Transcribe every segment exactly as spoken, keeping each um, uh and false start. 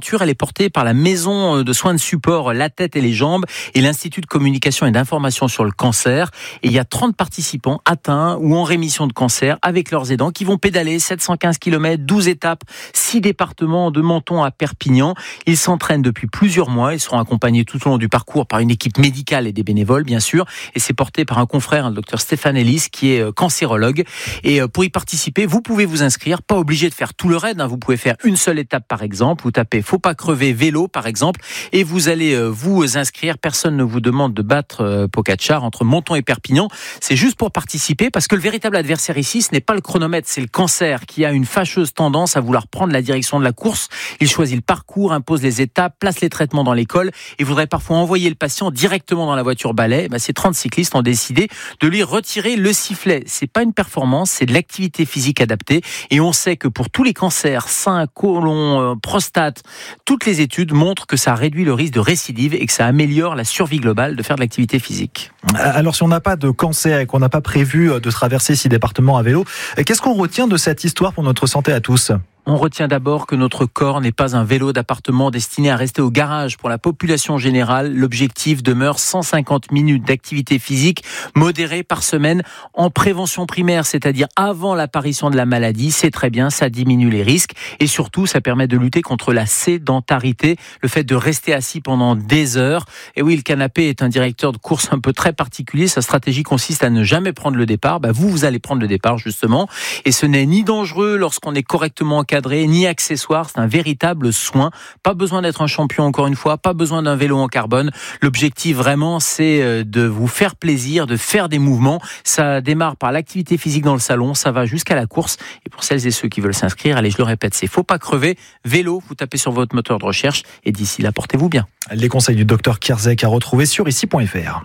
aventure, elle est portée par la maison de soins de support La Tête et les Jambes et l'Institut de communication et d'information sur le cancer. Et il y a trente participants atteints ou en rémission de cancer avec leurs aidants qui vont pédaler sept cent quinze kilomètres, douze étapes, six départements de Menton à Perpignan. Ils s'entraînent depuis plusieurs mois. Ils seront accompagnés tout au long du parcours par une équipe médicale et des bénévoles, bien sûr. Et c'est porté par un confrère, le docteur Stéphane Ellis, qui est cancérologue. Et pour y participer, vous pouvez vous inscrire. Pas obligé de faire tout le raid. Hein. Vous pouvez faire une seule étape, par exemple. Vous tapez « Faut pas crever vélo », par exemple. Et vous allez vous inscrire. Personne ne vous demande de battre Pogačar entre Menton et Perpignan. C'est juste pour participer parce que le véritable adversaire ici, ce n'est pas le chronomètre, c'est le cancer qui a une fâcheuse tendance à vouloir prendre la direction de la course. Il choisit le parcours, impose les étapes, place les traitements dans l'école et voudrait parfois envoyer le patient directement dans la voiture balai. Ben, ces trente cyclistes ont décidé de lui retirer le sifflet. C'est pas une performance, c'est de l'activité physique adaptée. Et on sait que pour tous les cancers, sein, côlon, euh, prostate, toutes les études montrent que ça réduit le risque de récidive et que ça améliore la survie globale de faire de l'activité physique. Alors si on n'a pas de cancer et qu'on n'a pas prévu de traverser six départements à vélo, qu'est-ce qu'on retient de cette histoire pour notre santé à tous ? On retient d'abord que notre corps n'est pas un vélo d'appartement destiné à rester au garage. Pour la population générale, l'objectif demeure cent cinquante minutes d'activité physique modérée par semaine en prévention primaire, c'est-à-dire avant l'apparition de la maladie. C'est très bien, ça diminue les risques et surtout, ça permet de lutter contre la sédentarité, le fait de rester assis pendant des heures. Et oui, le canapé est un directeur de course un peu très particulier. Sa stratégie consiste à ne jamais prendre le départ. Bah, vous, vous allez prendre le départ justement. Et ce n'est ni dangereux lorsqu'on est correctement encadré, ni accessoire, c'est un véritable soin. Pas besoin d'être un champion encore une fois, pas besoin d'un vélo en carbone. L'objectif vraiment, c'est de vous faire plaisir, de faire des mouvements. Ça démarre par l'activité physique dans le salon, ça va jusqu'à la course. Et pour celles et ceux qui veulent s'inscrire, allez, je le répète, c'est faut pas crever. Vélo, vous tapez sur votre moteur de recherche et d'ici là, portez-vous bien. Les conseils du docteur Kierzek à retrouver sur ici point f r.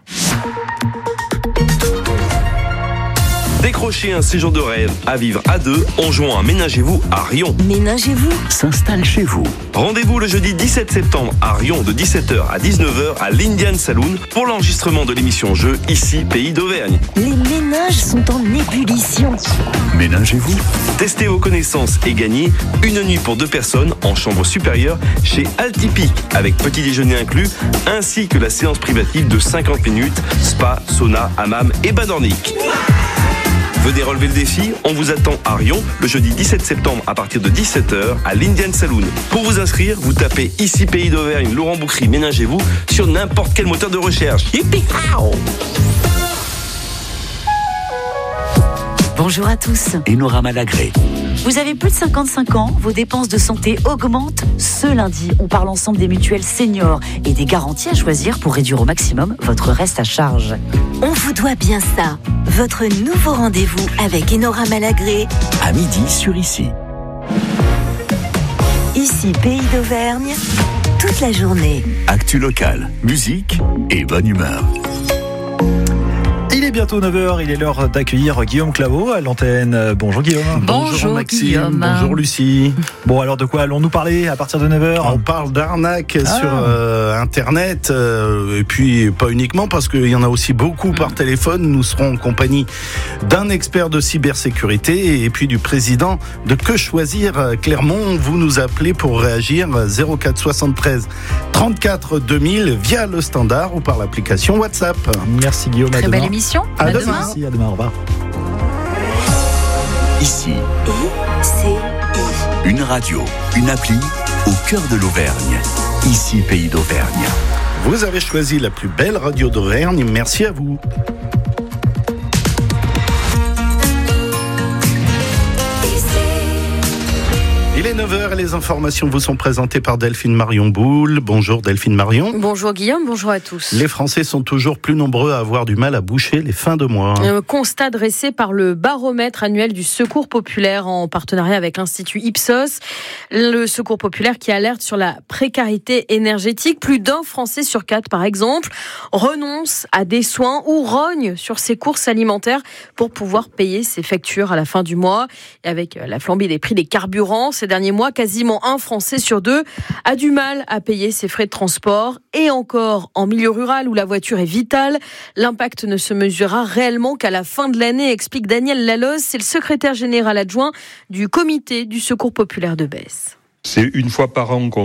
Décrochez un séjour de rêve à vivre à deux en jouant à Ménagez-vous à Rion. Ménagez-vous S'installe chez vous. Rendez-vous le jeudi dix-sept septembre à Rion de dix-sept heures à dix-neuf heures à l'Indian Saloon pour l'enregistrement de l'émission Jeu Ici Pays d'Auvergne. Les ménages sont en ébullition. Ménagez-vous. Testez vos connaissances et gagnez une nuit pour deux personnes en chambre supérieure chez Altipi avec petit déjeuner inclus ainsi que la séance privative de cinquante minutes, spa, sauna, hammam et bain nordique. Venez relever le défi, on vous attend à Rion le jeudi dix-sept septembre à partir de dix-sept heures à l'Indian Saloon. Pour vous inscrire, vous tapez ici Pays d'Auvergne, Laurent Boucry, Ménagez-vous sur n'importe quel moteur de recherche. Yippee! Bonjour à tous. Enora Malagré. Vous avez plus de cinquante-cinq ans, vos dépenses de santé augmentent. Ce lundi, on parle ensemble des mutuelles seniors et des garanties à choisir pour réduire au maximum votre reste à charge. On vous doit bien ça. Votre nouveau rendez-vous avec Enora Malagré. À midi sur Ici. Ici, Pays d'Auvergne, toute la journée. Actu locale, musique et bonne humeur. Il est bientôt neuf heures, il est l'heure d'accueillir Guillaume Claveau à l'antenne. Bonjour Guillaume. Bonjour, Bonjour Maxime, Guillaume. bonjour Lucie. Bon, alors de quoi allons-nous parler à partir de neuf heures ? On parle d'arnaque Ah. sur euh, Internet, euh, et puis pas uniquement, parce qu'il y en a aussi beaucoup par téléphone. Nous serons en compagnie d'un expert de cybersécurité et puis du président de Que Choisir Clermont. Vous nous appelez pour réagir zéro quatre soixante-treize trente-quatre deux mille via le standard ou par l'application WhatsApp. Merci Guillaume, à Très demain. belle émission. À À demain. demain. Merci, à demain, au revoir. Ici, I C I. une radio, une appli au cœur de l'Auvergne. Ici Pays d'Auvergne. Vous avez choisi la plus belle radio d'Auvergne. Merci à vous. Il est neuf heures et les informations vous sont présentées par Delphine Marion Boule. Bonjour Delphine Marion. Bonjour Guillaume, bonjour à tous. Les Français sont toujours plus nombreux à avoir du mal à boucher les fins de mois. Un constat dressé par le baromètre annuel du Secours populaire en partenariat avec l'Institut Ipsos. Le Secours populaire qui alerte sur la précarité énergétique. Plus d'un Français sur quatre, par exemple, renonce à des soins ou rogne sur ses courses alimentaires pour pouvoir payer ses factures à la fin du mois. Et avec la flambée des prix des carburants, ces derniers mois, quasiment un Français sur deux a du mal à payer ses frais de transport. Et encore, en milieu rural où la voiture est vitale, l'impact ne se mesurera réellement qu'à la fin de l'année, explique Daniel Laloz. C'est le secrétaire général adjoint du comité du Secours populaire de Besse. C'est une fois par an qu'on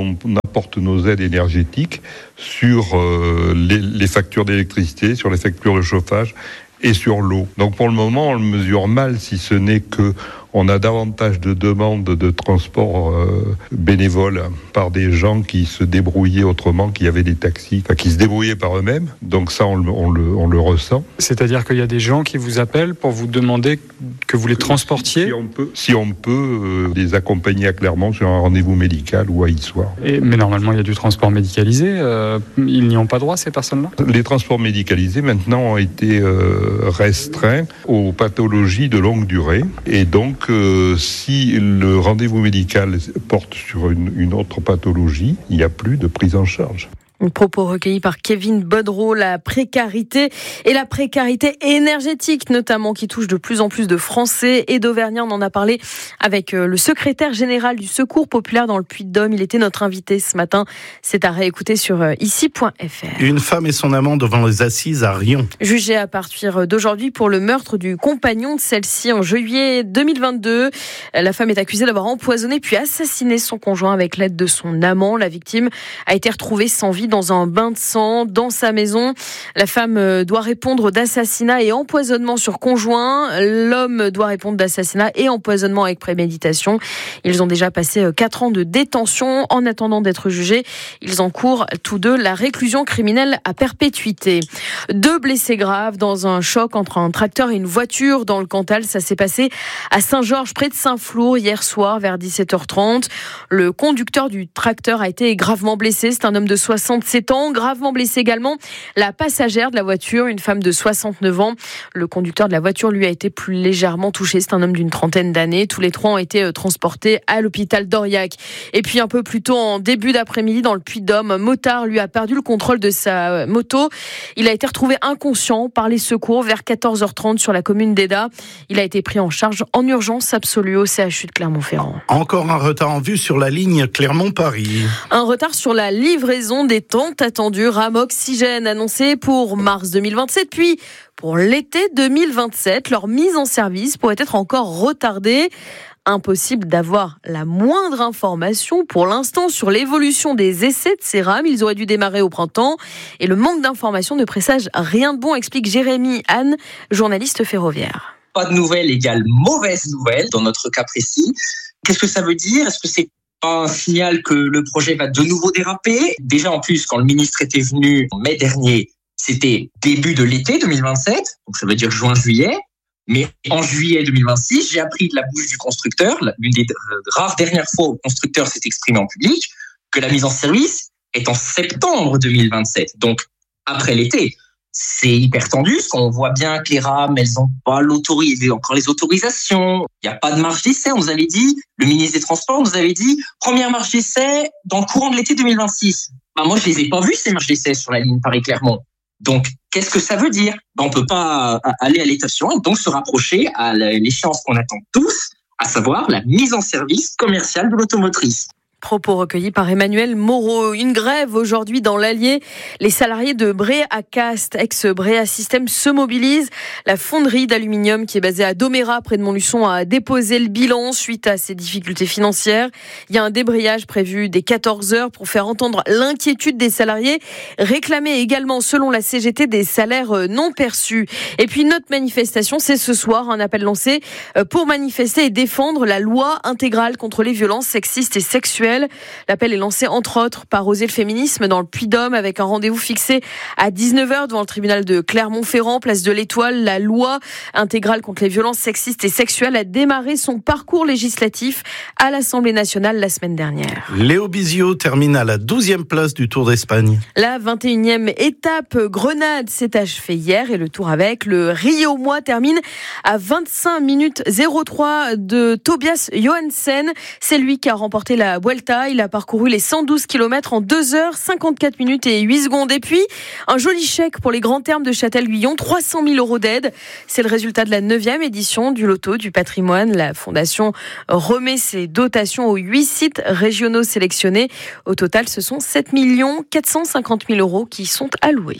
porte nos aides énergétiques sur euh, les, les factures d'électricité, sur les factures de chauffage et sur l'eau. Donc pour le moment, on le mesure mal, si ce n'est que on a davantage de demandes de transport euh, bénévole par des gens qui se débrouillaient autrement, qui avaient des taxis, enfin, qui se débrouillaient par eux-mêmes. Donc ça, on le, on le, on le ressent. C'est-à-dire qu'il y a des gens qui vous appellent pour vous demander que vous les transportiez ? Si on peut, si on peut euh, les accompagner à Clermont sur un rendez-vous médical ou à Issoire. Et, mais normalement, il y a du transport médicalisé. Euh, ils n'y ont pas droit, ces personnes-là ? Les transports médicalisés, maintenant, ont été euh, restreints aux pathologies de longue durée. Et donc, Euh, si le rendez-vous médical porte sur une, une autre pathologie, il n'y a plus de prise en charge. Un propos recueilli par Kevin Bodreau, la précarité et la précarité énergétique notamment qui touche de plus en plus de Français et d'Auvergnats. On en a parlé avec le secrétaire général du Secours populaire dans le Puy-de-Dôme. Il était notre invité ce matin. C'est à réécouter sur ici point f r. Une femme et son amant devant les assises à Riom. Jugée à partir d'aujourd'hui pour le meurtre du compagnon de celle-ci en juillet deux mille vingt-deux. La femme est accusée d'avoir empoisonné puis assassiné son conjoint avec l'aide de son amant. La victime a été retrouvée sans vie dans un bain de sang dans sa maison. La femme doit répondre d'assassinat et empoisonnement sur conjoint. L'homme doit répondre d'assassinat et empoisonnement avec préméditation. Ils ont déjà passé quatre ans de détention. En attendant d'être jugés, ils encourent tous deux la réclusion criminelle à perpétuité. Deux blessés graves dans un choc entre un tracteur et une voiture dans le Cantal. Ça s'est passé à Saint-Georges, près de Saint-Flour, hier soir vers dix-sept heures trente. Le conducteur du tracteur a été gravement blessé. C'est un homme de soixante-sept ans, gravement blessé également la passagère de la voiture, une femme de soixante-neuf ans. Le conducteur de la voiture, lui, a été plus légèrement touché. C'est un homme d'une trentaine d'années. Tous les trois ont été transportés à l'hôpital d'Aurillac. Et puis un peu plus tôt, en début d'après-midi, dans le Puy-de-Dôme, un motard, lui, a perdu le contrôle de sa moto. Il a été retrouvé inconscient par les secours vers quatorze heures trente sur la commune d'Eda. Il a été pris en charge en urgence absolue au C H U de Clermont-Ferrand. Encore un retard en vue sur la ligne Clermont-Paris. Un retard sur la livraison des tant attendu rame oxygène annoncé pour mars deux mille vingt-sept, puis pour l'été deux mille vingt-sept. Leur mise en service pourrait être encore retardée. Impossible d'avoir la moindre information pour l'instant sur l'évolution des essais de ces rames. Ils auraient dû démarrer au printemps et le manque d'informations ne présage rien de bon, explique Jérémy Anne, journaliste ferroviaire. Pas de nouvelles égale mauvaise nouvelle dans notre cas précis. Qu'est-ce que ça veut dire ? Est-ce que c'est un signal que le projet va de nouveau déraper ? Déjà, en plus, quand le ministre était venu en mai dernier, c'était début de l'été deux mille vingt-sept, donc ça veut dire juin-juillet. Mais en juillet deux mille vingt-six, j'ai appris de la bouche du constructeur, l'une des rares dernières fois où le constructeur s'est exprimé en public, que la mise en service est en septembre deux mille vingt-sept, donc après l'été. C'est hyper tendu, parce qu'on voit bien que les rames, elles n'ont pas l'autorisé, encore les autorisations. Il n'y a pas de marge d'essai, on nous avait dit. Le ministre des Transports nous avait dit première marge d'essai dans le courant de l'été deux mille vingt-six. Ben moi, je les ai pas vues, ces marges d'essai sur la ligne Paris-Clermont. Donc, qu'est-ce que ça veut dire ? Ben, on peut pas aller à l'étape suivante et donc se rapprocher à l'échéance qu'on attend tous, à savoir la mise en service commerciale de l'automotrice. Propos recueillis par Emmanuel Moreau. Une grève aujourd'hui dans l'Allier. Les salariés de Bréa-Cast, ex-Bréa System, se mobilisent. La fonderie d'aluminium qui est basée à Domérat, près de Montluçon, a déposé le bilan suite à ses difficultés financières. Il y a un débrayage prévu dès quatorze heures pour faire entendre l'inquiétude des salariés. Réclamer également, selon la C G T, des salaires non perçus. Et puis notre manifestation, c'est ce soir, un appel lancé pour manifester et défendre la loi intégrale contre les violences sexistes et sexuelles. L'appel est lancé entre autres par Oser le féminisme dans le Puy-de-Dôme avec un rendez-vous fixé à dix-neuf heures devant le tribunal de Clermont-Ferrand, place de l'Étoile. La loi intégrale contre les violences sexistes et sexuelles a démarré son parcours législatif à l'Assemblée nationale la semaine dernière. Léo Bizio termine à la douzième place du Tour d'Espagne. La vingt et unième étape Grenade s'est achevée hier et le Tour avec le Rio Moi termine à vingt-cinq minutes zéro trois de Tobias Johansen. C'est lui qui a remporté la Vuelta. Il a parcouru les cent douze kilomètres en deux heures cinquante-quatre minutes et huit secondes. Et puis, un joli chèque pour les grands termes de Châtel-Guyon, trois cent mille euros d'aide. C'est le résultat de la neuvième édition du Loto du patrimoine. La Fondation remet ses dotations aux huit sites régionaux sélectionnés. Au total, ce sont sept millions quatre cent cinquante mille euros qui sont alloués.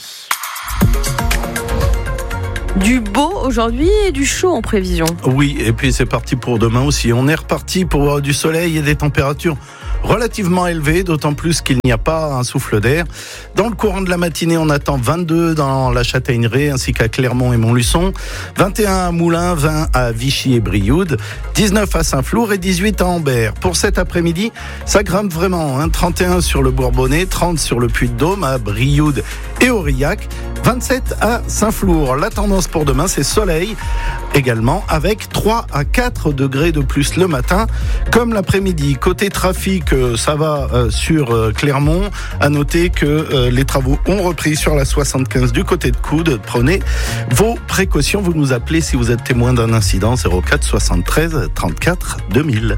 Du beau aujourd'hui et du chaud en prévision. Oui, et puis c'est parti pour demain aussi. On est reparti pour du soleil et des températures relativement élevé, d'autant plus qu'il n'y a pas un souffle d'air. Dans le courant de la matinée, on attend vingt-deux dans la Châtaigneraie ainsi qu'à Clermont et Montluçon, vingt et un à Moulins, vingt à Vichy et Brioude, dix-neuf à Saint-Flour et dix-huit à Ambert. Pour cet après-midi, ça grimpe vraiment, hein, trente et un sur le Bourbonnais, trente sur le Puy-de-Dôme, à Brioude et Aurillac, vingt-sept à Saint-Flour. La tendance pour demain, c'est soleil également, avec trois à quatre degrés de plus le matin comme l'après-midi. Côté trafic, ça va euh, sur euh, Clermont. À noter que euh, les travaux ont repris sur la soixante-quinze du côté de Coude. Prenez vos précautions. Vous nous appelez si vous êtes témoin d'un incident. zéro quatre soixante-treize trente-quatre deux mille.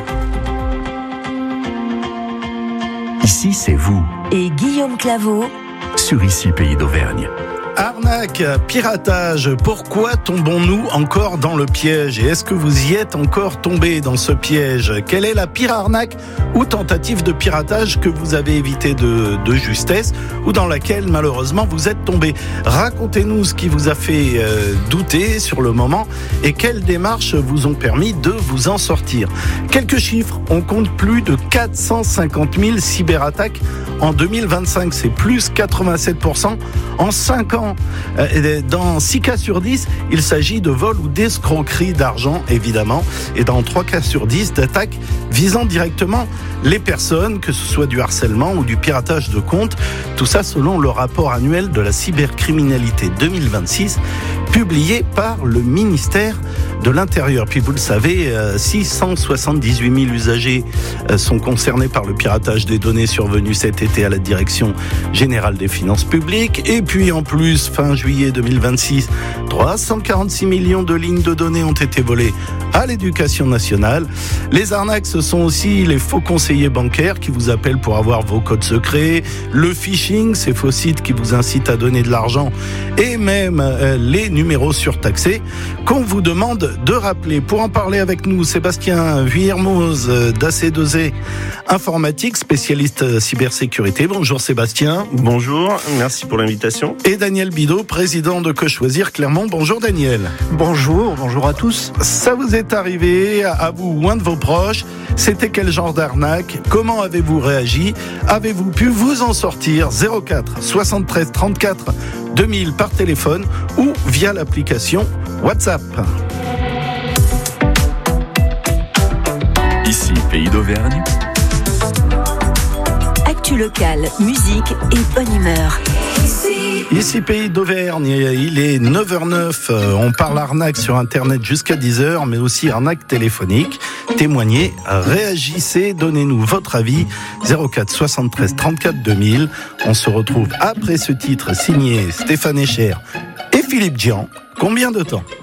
Ici, c'est vous. Et Guillaume Claveau Sur Ici, Pays d'Auvergne. Arnaque, piratage, pourquoi tombons-nous encore dans le piège ? Et est-ce que vous y êtes encore tombé dans ce piège ? Quelle est la pire arnaque ou tentative de piratage que vous avez évité de, de justesse ou dans laquelle malheureusement vous êtes tombé ? Racontez-nous ce qui vous a fait euh, douter sur le moment et quelles démarches vous ont permis de vous en sortir. Quelques chiffres, on compte plus de quatre cent cinquante mille cyberattaques en deux mille vingt-cinq, c'est plus quatre-vingt-sept pour cent en cinq ans. Dans six cas sur dix, il s'agit de vol ou d'escroquerie d'argent, évidemment, et dans trois cas sur dix, d'attaques visant directement les personnes, que ce soit du harcèlement ou du piratage de comptes. Tout ça selon le rapport annuel de la cybercriminalité deux mille vingt-six, publié par le ministère de l'Intérieur. Puis vous le savez, six cent soixante-dix-huit mille usagers sont concernés par le piratage des données survenu cet été à la Direction générale des finances publiques. Et puis en plus, fin juillet deux mille vingt-six, trois cent quarante-six millions de lignes de données ont été volées à l'Éducation nationale. Les arnaques, ce sont aussi les faux conseillers bancaires qui vous appellent pour avoir vos codes secrets, le phishing, ces faux sites qui vous incitent à donner de l'argent, et même euh, les numéros surtaxés qu'on vous demande de rappeler. Pour en parler avec nous, Sébastien Vuillermoz d'A C deux E Informatique, spécialiste cybersécurité. Bonjour Sébastien. Bonjour, merci pour l'invitation. Et Daniel Bidot, président de Que Choisir Clermont. Bonjour Daniel. Bonjour, bonjour à tous. Ça vous est arrivé, à vous ou un de vos proches? C'était quel genre d'arnaque? Comment avez-vous réagi? Avez-vous pu vous en sortir? zéro quatre soixante-treize trente-quatre deux mille par téléphone ou via l'application WhatsApp. Ici, Pays d'Auvergne. Actu locale, musique et bonne humeur. Ici, Pays d'Auvergne, il est neuf heures neuf. On parle arnaque sur Internet jusqu'à dix heures, mais aussi arnaque téléphonique. Témoignez, réagissez, donnez-nous votre avis. zéro quatre soixante-treize trente-quatre deux mille. On se retrouve après ce titre signé Stéphane Echer et Philippe Dian. Combien de temps ?